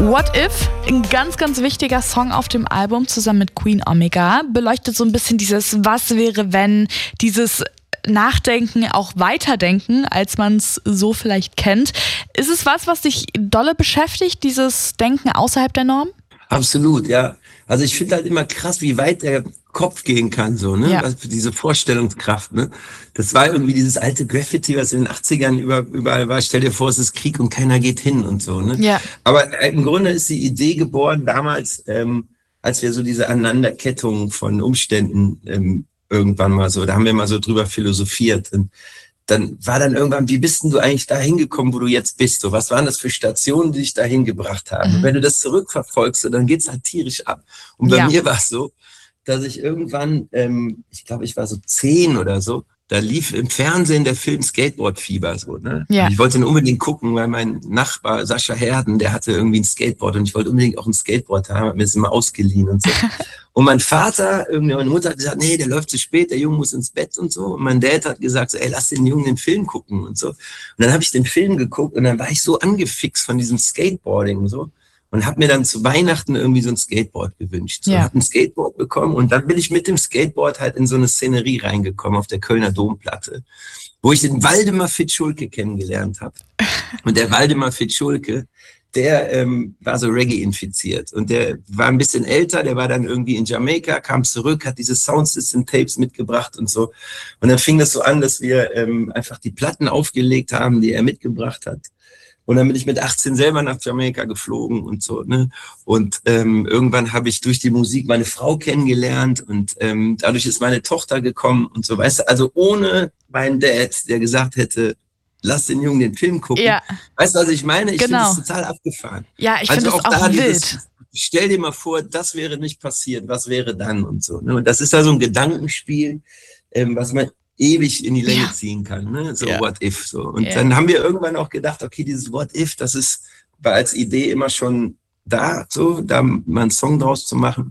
What If, ein ganz, ganz wichtiger Song auf dem Album zusammen mit Queen Omega, beleuchtet so ein bisschen dieses Was wäre wenn, dieses Nachdenken, auch weiterdenken, als man es so vielleicht kennt. Ist es was dich dolle beschäftigt, dieses Denken außerhalb der Norm? Absolut, ja. Also ich finde halt immer krass, wie weit der Kopf gehen kann, so, ne? Ja. Also diese Vorstellungskraft, ne? Das war irgendwie dieses alte Graffiti, was in den 80ern überall war. Stell dir vor, es ist Krieg und keiner geht hin und so, ne? Ja. Aber im Grunde ist die Idee geboren damals, als wir so diese Aneinanderkettung von Umständen irgendwann mal so, da haben wir mal so drüber philosophiert. Und dann war dann irgendwann, wie bist denn du eigentlich da hingekommen, wo du jetzt bist? So, was waren das für Stationen, die dich da hingebracht haben? Und wenn du das zurückverfolgst, so, dann geht's halt tierisch ab. Und bei mir war es so, dass ich irgendwann, ich glaube, ich war so 10 oder so, da lief im Fernsehen der Film Skateboard-Fieber, so, ne? Ja. Ich wollte ihn unbedingt gucken, weil mein Nachbar Sascha Herden, der hatte irgendwie ein Skateboard und ich wollte unbedingt auch ein Skateboard haben, hab mir das immer ausgeliehen und so. Und mein Vater, meine Mutter hat gesagt, nee, der läuft zu spät, der Junge muss ins Bett und so. Und mein Dad hat gesagt, so, ey, lass den Jungen den Film gucken und so. Und dann habe ich den Film geguckt und dann war ich so angefixt von diesem Skateboarding und so. Und habe mir dann zu Weihnachten irgendwie so ein Skateboard gewünscht. So, habe ein Skateboard bekommen und dann bin ich mit dem Skateboard halt in so eine Szenerie reingekommen auf der Kölner Domplatte, wo ich den Waldemar Fitschulke kennengelernt habe. Und der Waldemar Fitschulke, der war so Reggae infiziert und der war ein bisschen älter, der war dann irgendwie in Jamaika, kam zurück, hat diese Soundsystem-Tapes mitgebracht und so. Und dann fing das so an, dass wir einfach die Platten aufgelegt haben, die er mitgebracht hat. Und dann bin ich mit 18 selber nach Jamaika geflogen und so, ne? Und irgendwann habe ich durch die Musik meine Frau kennengelernt und dadurch ist meine Tochter gekommen und so, weißt du, also ohne meinen Dad, der gesagt hätte, lass den Jungen den Film gucken. Ja. Weißt du, was ich meine? Ich finde das total abgefahren. Ja, ich finde das auch wild. Stell dir mal vor, das wäre nicht passiert, was wäre dann und so, ne? Und das ist da so ein Gedankenspiel, was man ewig in die Länge ziehen kann, ne? So What If, so. Und dann haben wir irgendwann auch gedacht, okay, dieses What If, war als Idee immer schon da, so, da mal einen Song draus zu machen.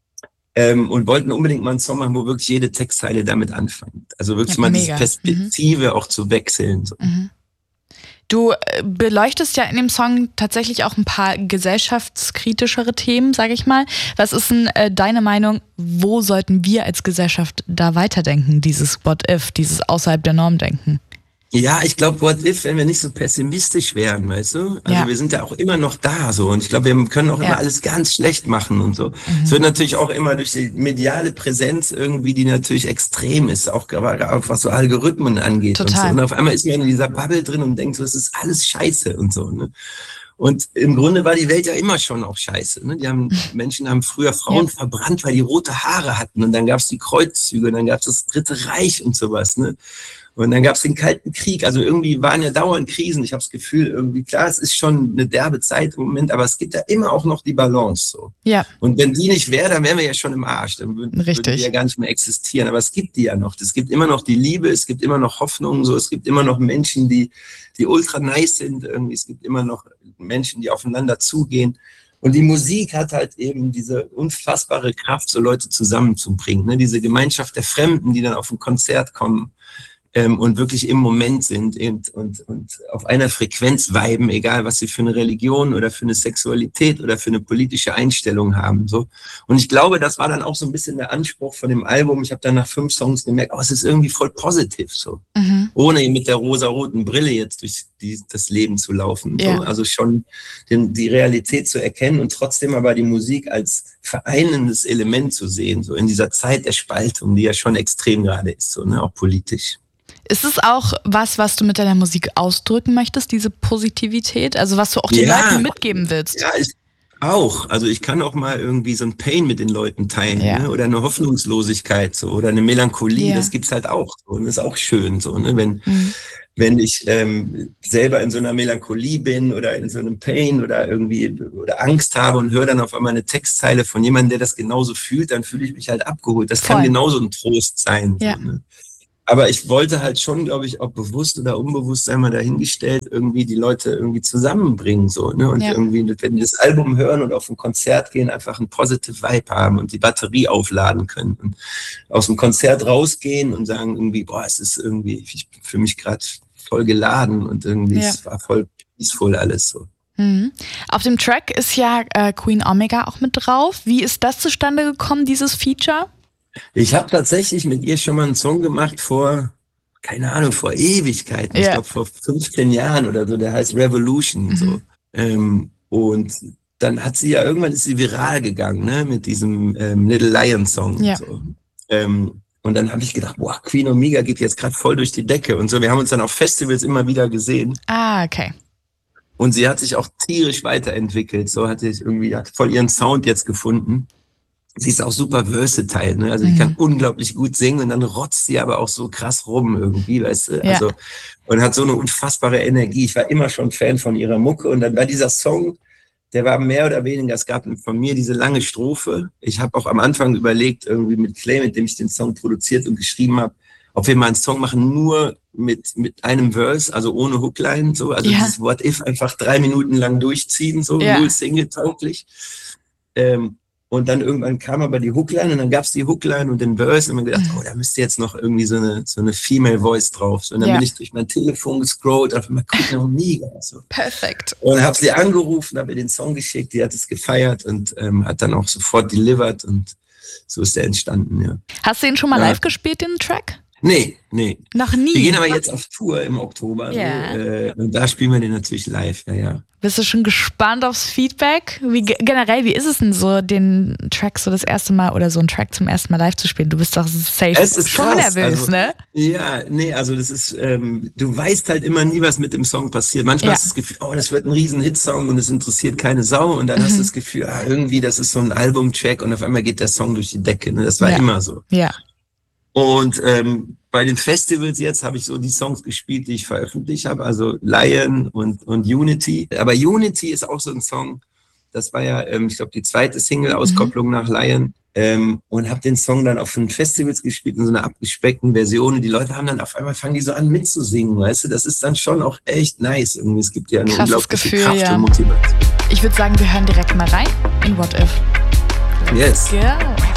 Und wollten unbedingt mal einen Song machen, wo wirklich jede Textzeile damit anfängt. Also wirklich mal diese Perspektive auch zu wechseln, so. Du beleuchtest ja in dem Song tatsächlich auch ein paar gesellschaftskritischere Themen, sage ich mal. Was ist denn deine Meinung, wo sollten wir als Gesellschaft da weiterdenken, dieses What If, dieses außerhalb der Norm denken? Ja, ich glaube, What If, wenn wir nicht so pessimistisch wären, weißt du? Also wir sind ja auch immer noch da, so. Und ich glaube, wir können auch immer alles ganz schlecht machen und so. Es wird natürlich auch immer durch die mediale Präsenz irgendwie, die natürlich extrem ist, auch was so Algorithmen angeht. Total. Und so. Und auf einmal ist man in dieser Bubble drin und denkt so, es ist alles scheiße und so, ne? Und im Grunde war die Welt ja immer schon auch scheiße, ne? Menschen haben früher Frauen verbrannt, weil die rote Haare hatten. Und dann gab's die Kreuzzüge, und dann gab's das Dritte Reich und sowas, ne? Und dann gab's den Kalten Krieg. Also irgendwie waren ja dauernd Krisen. Ich habe das Gefühl, irgendwie, klar, es ist schon eine derbe Zeit im Moment, aber es gibt ja immer auch noch die Balance, so. Ja. Und wenn die nicht wäre, dann wären wir ja schon im Arsch. Dann würden die ja gar nicht mehr existieren. Aber es gibt die ja noch. Es gibt immer noch die Liebe, es gibt immer noch Hoffnung, so. Es gibt immer noch Menschen, die ultra nice sind. Irgendwie. Es gibt immer noch Menschen, die aufeinander zugehen. Und die Musik hat halt eben diese unfassbare Kraft, so Leute zusammenzubringen, ne? Diese Gemeinschaft der Fremden, die dann auf ein Konzert kommen und wirklich im Moment sind und auf einer Frequenz viben, egal was sie für eine Religion oder für eine Sexualität oder für eine politische Einstellung haben. So. Und ich glaube, das war dann auch so ein bisschen der Anspruch von dem Album. Ich habe dann nach 5 Songs gemerkt, es ist irgendwie voll positiv, so. Ohne mit der rosa-roten Brille jetzt durch das Leben zu laufen. So. Also schon die Realität zu erkennen und trotzdem aber die Musik als vereinendes Element zu sehen, so in dieser Zeit der Spaltung, die ja schon extrem gerade ist, so, ne, auch politisch. Ist es auch was du mit deiner Musik ausdrücken möchtest, diese Positivität? Also was du auch den Leuten mitgeben willst? Ja, auch. Also ich kann auch mal irgendwie so ein Pain mit den Leuten teilen, ne? Oder eine Hoffnungslosigkeit so, oder eine Melancholie, das gibt's halt auch. So, und das ist auch schön, so, ne? Wenn ich selber in so einer Melancholie bin oder in so einem Pain oder Angst habe und höre dann auf einmal eine Textzeile von jemandem, der das genauso fühlt, dann fühle ich mich halt abgeholt. Das kann genauso ein Trost sein. So, ne? Aber ich wollte halt schon, glaube ich, auch bewusst oder unbewusst einmal dahingestellt, irgendwie die Leute irgendwie zusammenbringen, so, ne? Und irgendwie, wenn die das Album hören und auf ein Konzert gehen, einfach ein positive Vibe haben und die Batterie aufladen können und aus dem Konzert rausgehen und sagen irgendwie, es ist irgendwie, ich fühle mich gerade voll geladen und irgendwie, es war voll peaceful alles so. Auf dem Track ist ja Queen Omega auch mit drauf. Wie ist das zustande gekommen, dieses Feature? Ich habe tatsächlich mit ihr schon mal einen Song gemacht vor Ewigkeiten. Ich glaube vor 15 Jahren oder so, der heißt Revolution. So. Und dann hat sie ja irgendwann ist sie viral gegangen, ne, mit diesem Little Lion Song. Ja. So. Und dann habe ich gedacht, boah, Queen Omega geht jetzt gerade voll durch die Decke und so. Wir haben uns dann auf Festivals immer wieder gesehen. Ah, okay. Und sie hat sich auch tierisch weiterentwickelt. So hat voll ihren Sound jetzt gefunden. Sie ist auch super versatile, ne? Also die kann unglaublich gut singen und dann rotzt sie aber auch so krass rum irgendwie, weißt du? Also, und hat so eine unfassbare Energie. Ich war immer schon Fan von ihrer Mucke und dann war dieser Song, der war mehr oder weniger, es gab von mir diese lange Strophe. Ich habe auch am Anfang überlegt, irgendwie mit Clay, mit dem ich den Song produziert und geschrieben habe, ob wir mal einen Song machen, nur mit einem Verse, also ohne Hookline, so, also dieses What If einfach 3 Minuten lang durchziehen, so, null Single-tauglich. Und dann irgendwann kam aber die Hookline und dann gab's die Hookline und den Verse und man gedacht, da müsste jetzt noch irgendwie so eine Female Voice drauf. So, und dann bin ich durch mein Telefon gescrollt, auf einmal Queen Omega. So. Perfekt. Und habe sie angerufen, habe ihr den Song geschickt, die hat es gefeiert und hat dann auch sofort delivered und so ist der entstanden, ja. Hast du ihn schon mal live gespielt, den Track? Nee. Noch nie? Wir gehen aber jetzt auf Tour im Oktober. Und da spielen wir den natürlich live, ja. Bist du schon gespannt aufs Feedback? Wie ist es denn so, den Track so das erste Mal oder so einen Track zum ersten Mal live zu spielen? Du bist doch safe schon nervös, ne? Ja, nee, also das ist, du weißt halt immer nie, was mit dem Song passiert. Manchmal hast du das Gefühl, das wird ein riesen Hitsong und es interessiert keine Sau und dann hast du das Gefühl, irgendwie, das ist so ein Albumtrack und auf einmal geht der Song durch die Decke, ne? Das war immer so. Ja. Und bei den Festivals jetzt habe ich so die Songs gespielt, die ich veröffentlicht habe, also Lion und Unity. Aber Unity ist auch so ein Song, das war ja, ich glaube, die zweite Single-Auskopplung nach Lion. Und habe den Song dann auf den Festivals gespielt in so einer abgespeckten Version. Und die Leute haben dann auf einmal, fangen die so an mitzusingen, weißt du? Das ist dann schon auch echt nice. Irgendwie, es gibt ja eine unglaubliche Kraft und Motivation. Ich würde sagen, wir hören direkt mal rein in What If. Yes. Let's go.